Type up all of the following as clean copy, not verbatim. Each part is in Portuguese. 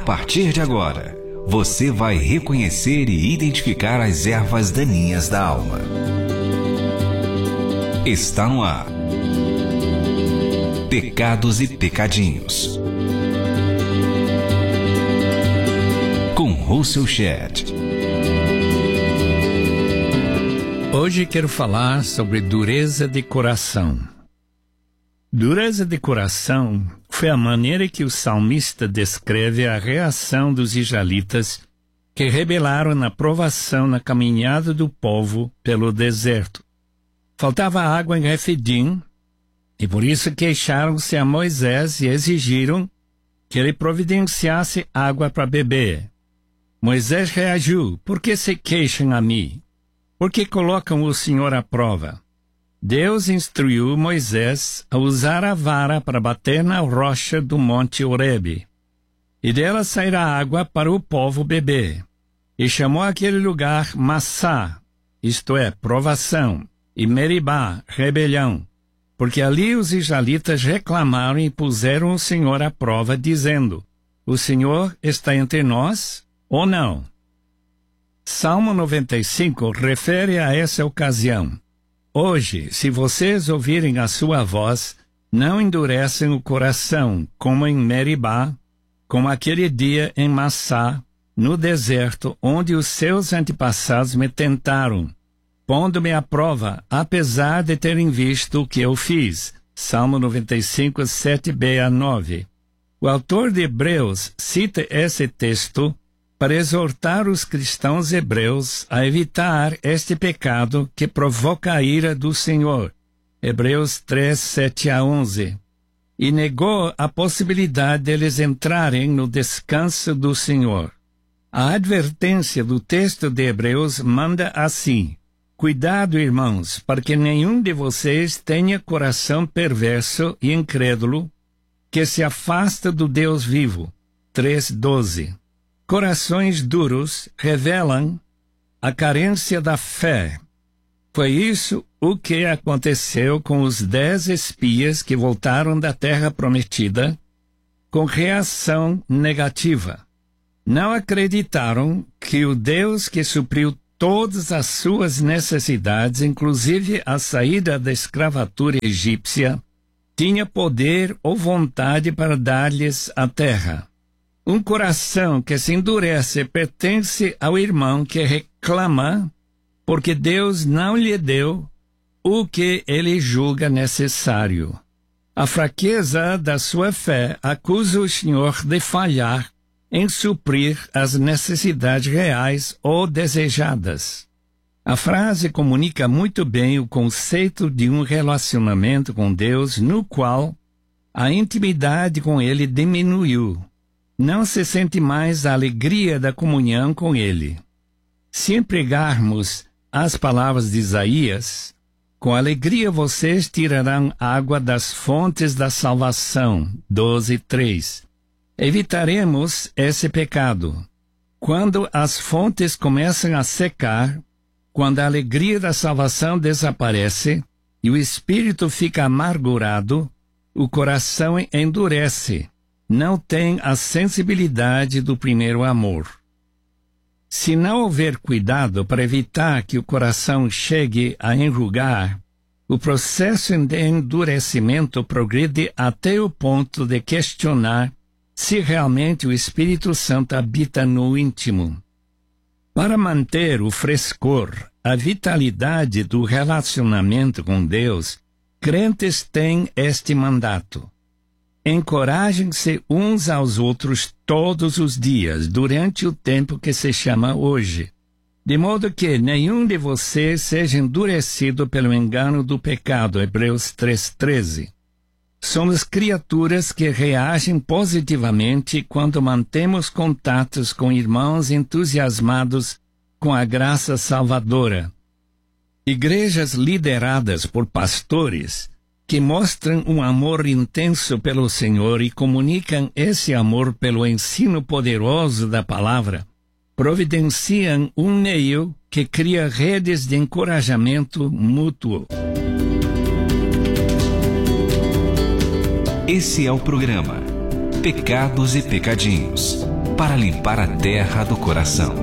partir de agora, você vai reconhecer e identificar as ervas daninhas da alma. Está no ar. Pecados e Pecadinhos. Com Russell Shedd. Hoje quero falar sobre dureza de coração. Dureza de coração foi a maneira que o salmista descreve a reação dos israelitas que rebelaram na provação na caminhada do povo pelo deserto. Faltava água em Refidim, e por isso queixaram-se a Moisés e exigiram que ele providenciasse água para beber. Moisés reagiu: por que se queixam a mim? Por que colocam o Senhor à prova? Deus instruiu Moisés a usar a vara para bater na rocha do monte Horebe, e dela sairá água para o povo beber. E chamou aquele lugar Massá, isto é, provação, e Meribá, rebelião, porque ali os israelitas reclamaram e puseram o Senhor à prova, dizendo: o Senhor está entre nós ou não? Salmo 95 refere a essa ocasião. Hoje, se vocês ouvirem a sua voz, não endurecem o coração, como em Meribá, como aquele dia em Massá, no deserto, onde os seus antepassados me tentaram, pondo-me à prova, apesar de terem visto o que eu fiz. Salmo 95, 7b a 9. O autor de Hebreus cita esse texto para exortar os cristãos hebreus a evitar este pecado que provoca a ira do Senhor. Hebreus 3, 7 a 11. E negou a possibilidade deles entrarem no descanso do Senhor. A advertência do texto de Hebreus manda assim: cuidado, irmãos, para que nenhum de vocês tenha coração perverso e incrédulo, que se afasta do Deus vivo. 3:12. Corações duros revelam a carência da fé. Foi isso o que aconteceu com os 10 espias que voltaram da terra prometida com reação negativa. Não acreditaram que o Deus que supriu todas as suas necessidades, inclusive a saída da escravatura egípcia, tinha poder ou vontade para dar-lhes a terra. Um coração que se endurece pertence ao irmão que reclama porque Deus não lhe deu o que ele julga necessário. A fraqueza da sua fé acusa o Senhor de falhar em suprir as necessidades reais ou desejadas. A frase comunica muito bem o conceito de um relacionamento com Deus no qual a intimidade com Ele diminuiu. Não se sente mais a alegria da comunhão com Ele. Se empregarmos as palavras de Isaías, com alegria vocês tirarão água das fontes da salvação, 12:3. Evitaremos esse pecado. Quando as fontes começam a secar, quando a alegria da salvação desaparece e o espírito fica amargurado, o coração endurece. Não tem a sensibilidade do primeiro amor. Se não houver cuidado para evitar que o coração chegue a enrugar, o processo de endurecimento progride até o ponto de questionar se realmente o Espírito Santo habita no íntimo. Para manter o frescor, a vitalidade do relacionamento com Deus, crentes têm este mandato: encorajem-se uns aos outros todos os dias, durante o tempo que se chama hoje, de modo que nenhum de vocês seja endurecido pelo engano do pecado. Hebreus 3:13. Somos criaturas que reagem positivamente quando mantemos contatos com irmãos entusiasmados com a graça salvadora. Igrejas lideradas por pastores que mostram um amor intenso pelo Senhor e comunicam esse amor pelo ensino poderoso da palavra, providenciam um meio que cria redes de encorajamento mútuo. Esse é o programa Pecados e Pecadinhos. para limpar a terra do coração.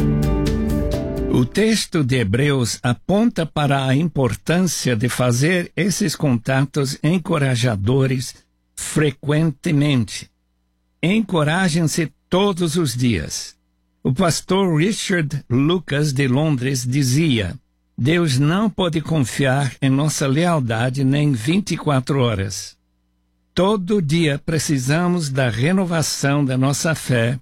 O texto de Hebreus aponta para a importância de fazer esses contatos encorajadores frequentemente. Encorajem-se todos os dias. O pastor Richard Lucas de Londres dizia: Deus não pode confiar em nossa lealdade nem 24 horas. Todo dia precisamos da renovação da nossa fé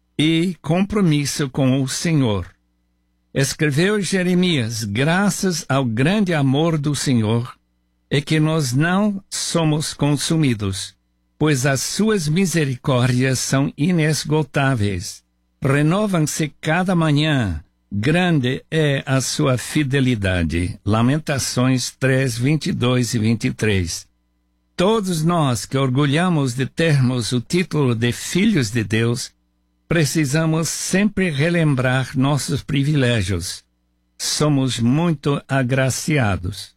e compromisso com o Senhor. Escreveu Jeremias: graças ao grande amor do Senhor é que nós não somos consumidos, pois as suas misericórdias são inesgotáveis. Renovam-se cada manhã, grande é a sua fidelidade. Lamentações 3, 22 e 23. Todos nós que orgulhamos de termos o título de filhos de Deus, precisamos sempre relembrar nossos privilégios. Somos muito agraciados.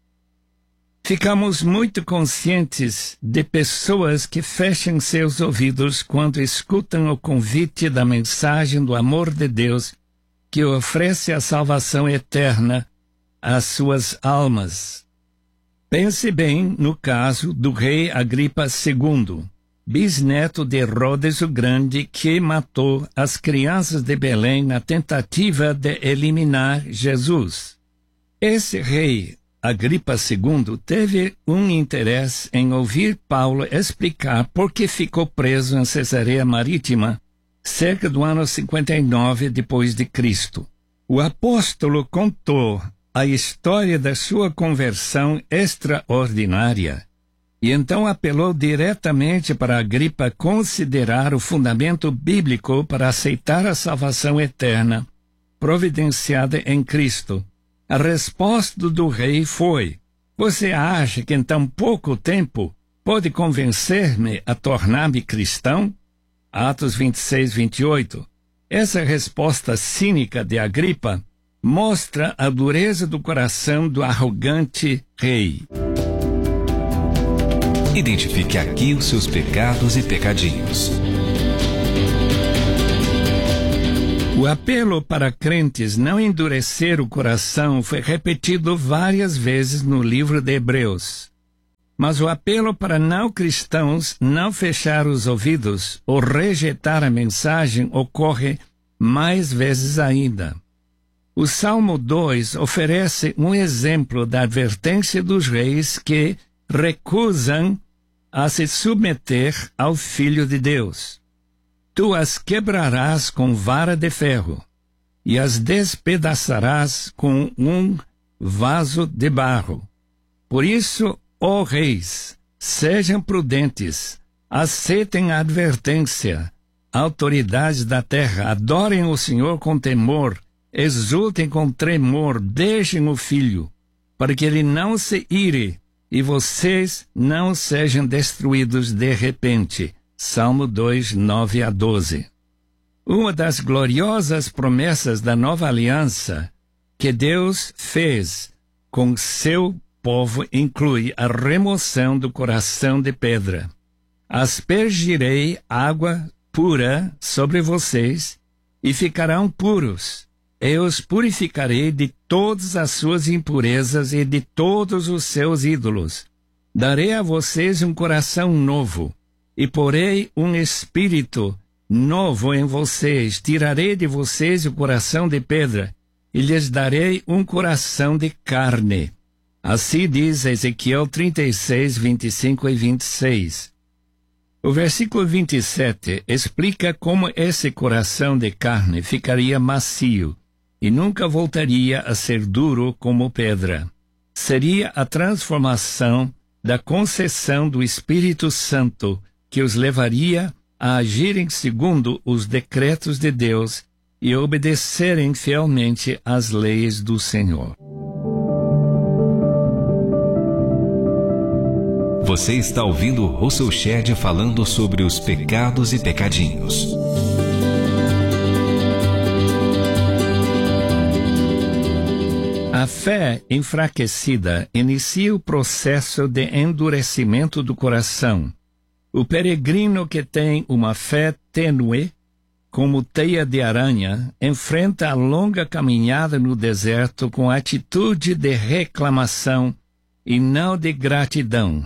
Ficamos muito conscientes de pessoas que fecham seus ouvidos quando escutam o convite da mensagem do amor de Deus que oferece a salvação eterna às suas almas. Pense bem no caso do rei Agripa II, bisneto de Herodes o Grande, que matou as crianças de Belém na tentativa de eliminar Jesus. Esse rei, Agripa II, teve um interesse em ouvir Paulo explicar por que ficou preso em Cesareia Marítima cerca do ano 59 depois de Cristo. O apóstolo contou a história da sua conversão extraordinária e então apelou diretamente para Agripa considerar o fundamento bíblico para aceitar a salvação eterna providenciada em Cristo. A resposta do rei foi: você acha que em tão pouco tempo pode convencer-me a tornar-me cristão? Atos 26, 28. Essa resposta cínica de Agripa mostra a dureza do coração do arrogante rei. Identifique aqui os seus pecados e pecadinhos. O apelo para crentes não endurecer o coração foi repetido várias vezes no livro de Hebreus. Mas o apelo para não cristãos não fechar os ouvidos ou rejeitar a mensagem ocorre mais vezes ainda. O Salmo 2 oferece um exemplo da advertência dos reis que recusam a se submeter ao Filho de Deus. Tu as quebrarás com vara de ferro e as despedaçarás com um vaso de barro. Por isso, ó reis, sejam prudentes, aceitem a advertência. Autoridades da terra, adorem o Senhor com temor, exultem com tremor, deixem o filho, para que ele não se ire e vocês não sejam destruídos de repente. Salmo 2, 9 a 12. Uma das gloriosas promessas da nova aliança que Deus fez com seu povo inclui a remoção do coração de pedra. Aspergirei água pura sobre vocês e ficarão puros. Eu os purificarei de todas as suas impurezas e de todos os seus ídolos. Darei a vocês um coração novo e porei um espírito novo em vocês. Tirarei de vocês o coração de pedra e lhes darei um coração de carne. Assim diz Ezequiel 36, 25 e 26. O versículo 27 explica como esse coração de carne ficaria macio e nunca voltaria a ser duro como pedra. Seria a transformação da concessão do Espírito Santo que os levaria a agirem segundo os decretos de Deus e obedecerem fielmente às leis do Senhor. Você está ouvindo Russell Shedd falando sobre os pecados e pecadinhos. A fé enfraquecida inicia o processo de endurecimento do coração. O peregrino que tem uma fé tênue como teia de aranha, enfrenta a longa caminhada no deserto com atitude de reclamação e não de gratidão.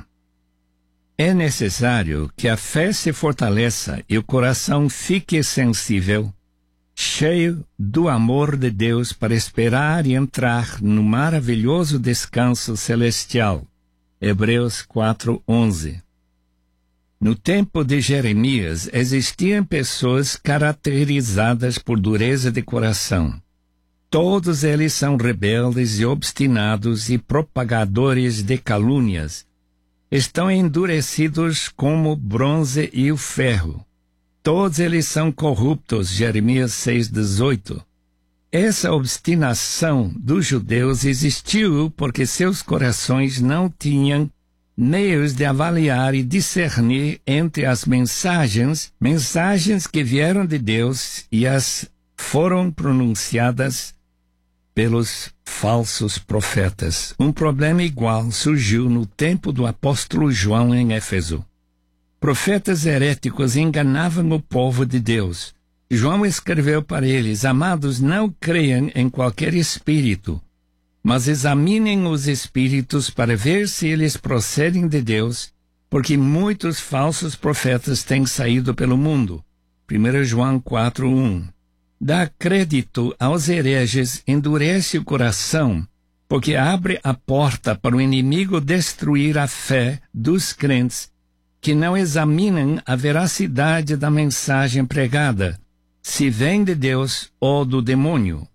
É necessário que a fé se fortaleça e o coração fique sensível, cheio do amor de Deus para esperar e entrar no maravilhoso descanso celestial. Hebreus 4:11. No tempo de Jeremias, existiam pessoas caracterizadas por dureza de coração. Todos eles são rebeldes e obstinados e propagadores de calúnias. Estão endurecidos como o bronze e o ferro. Todos eles são corruptos, Jeremias 6:18. Essa obstinação dos judeus existiu porque seus corações não tinham meios de avaliar e discernir entre as mensagens que vieram de Deus e as foram pronunciadas pelos falsos profetas. Um problema igual surgiu no tempo do apóstolo João em Éfeso. Profetas heréticos enganavam o povo de Deus. João escreveu para eles: amados, não creiam em qualquer espírito, mas examinem os espíritos para ver se eles procedem de Deus, porque muitos falsos profetas têm saído pelo mundo. 1 João 4:1. Dá crédito aos hereges, endurece o coração, porque abre a porta para o inimigo destruir a fé dos crentes que não examinam a veracidade da mensagem pregada, se vem de Deus ou do demônio.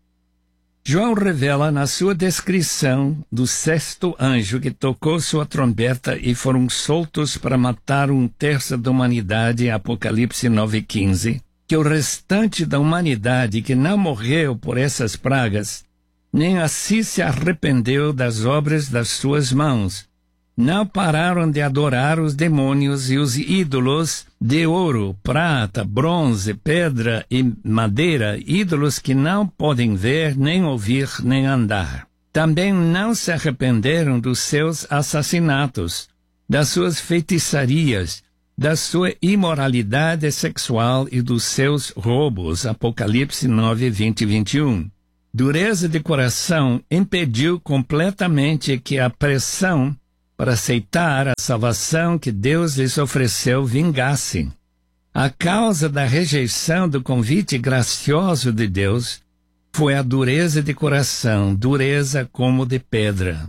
João revela na sua descrição do sexto anjo que tocou sua trombeta e foram soltos para matar 1/3 da humanidade, Apocalipse 9:15, que o restante da humanidade que não morreu por essas pragas, nem assim se arrependeu das obras das suas mãos, não pararam de adorar os demônios e os ídolos de ouro, prata, bronze, pedra e madeira, ídolos que não podem ver, nem ouvir, nem andar. Também não se arrependeram dos seus assassinatos, das suas feitiçarias, da sua imoralidade sexual e dos seus roubos. Apocalipse 9, 20 e 21. Dureza de coração impediu completamente que a pressão para aceitar a salvação que Deus lhes ofereceu vingassem. A causa da rejeição do convite gracioso de Deus foi a dureza de coração, dureza como de pedra.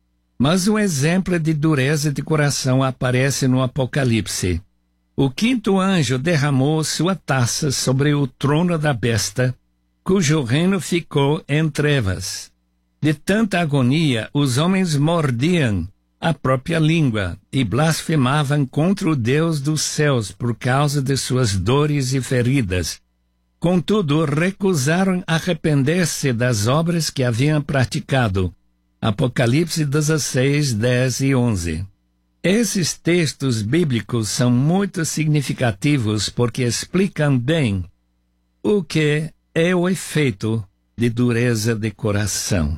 Mas um exemplo de dureza de coração aparece no Apocalipse. O quinto anjo derramou sua taça sobre o trono da besta, cujo reino ficou em trevas. De tanta agonia, os homens mordiam a própria língua e blasfemavam contra o Deus dos céus por causa de suas dores e feridas. Contudo, recusaram arrepender-se das obras que haviam praticado. Apocalipse 16, 10 e 11. Esses textos bíblicos são muito significativos porque explicam bem o que é o efeito de dureza de coração.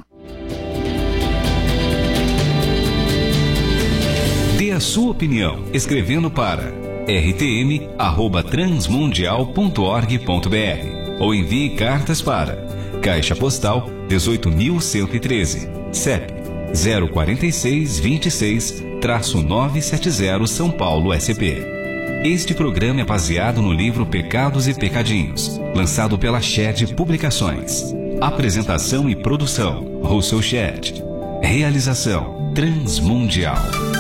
Dê a sua opinião escrevendo para rtm@transmundial.org.br ou envie cartas para Caixa Postal 18.113, CEP 04626-970 São Paulo, SP. Este programa é baseado no livro Pecados e Pecadinhos, lançado pela Shed Publicações. Apresentação e produção, Russell Shed. Realização Transmundial.